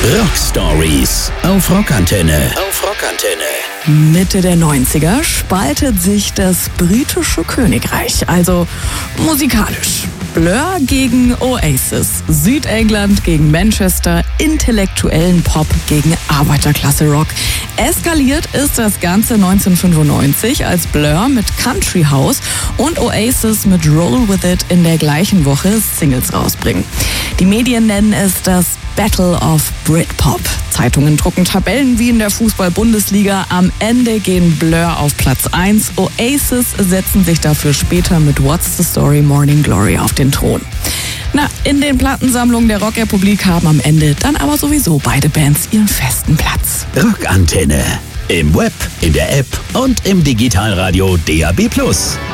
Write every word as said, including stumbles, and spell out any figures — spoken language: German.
Rock Stories auf Rockantenne. Auf Rockantenne. Mitte der neunziger spaltet sich das britische Königreich, also musikalisch. Blur gegen Oasis, Südengland gegen Manchester, intellektuellen Pop gegen Arbeiterklasse-Rock. Eskaliert ist das Ganze neunzehnhundertfünfundneunzig, als Blur mit Country House und Oasis mit Roll With It in der gleichen Woche Singles rausbringen. Die Medien nennen es das Battle of Britpop. Zeitungen drucken Tabellen wie in der Fußball-Bundesliga. Am Ende gehen Blur auf Platz eins. Oasis setzen sich dafür später mit What's the Story Morning Glory auf den Thron. Na, in den Plattensammlungen der Rockrepublik haben am Ende dann aber sowieso beide Bands ihren festen Platz. Rockantenne. Im Web, in der App und im Digitalradio D A B plus.